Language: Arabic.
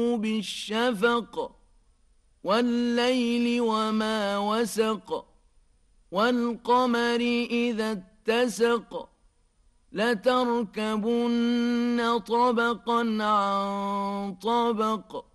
بالشفق والليل وما وسق والقمر إذا اتسق لتركبن طبقا عن طبق